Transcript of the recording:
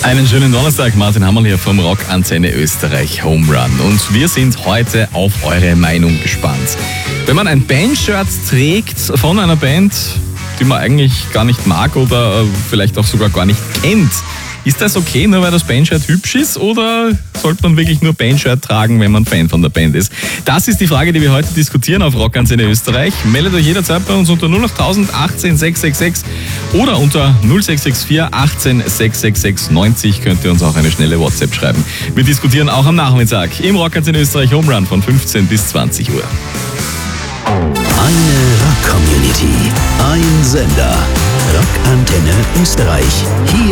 Einen schönen Donnerstag, Martin Hammerl hier vom Rockantenne Österreich Home Run. Und wir sind heute auf eure Meinung gespannt. Wenn man ein Bandshirt trägt von einer Band, die man eigentlich gar nicht mag oder vielleicht auch sogar gar nicht kennt, ist das okay, nur weil das Bandshirt hübsch ist, oder sollte man wirklich nur Bandshirt tragen, wenn man Fan von der Band ist? Das ist die Frage, die wir heute diskutieren auf Rockantenne Österreich. Meldet euch jederzeit bei uns unter 08000 18 666 oder unter 0664 18 666 90 könnt ihr uns auch eine schnelle WhatsApp schreiben. Wir diskutieren auch am Nachmittag im Rockantenne Österreich Home Run von 15 bis 20 Uhr. Eine Rock-Community, ein Sender. Rockantenne Österreich. Hier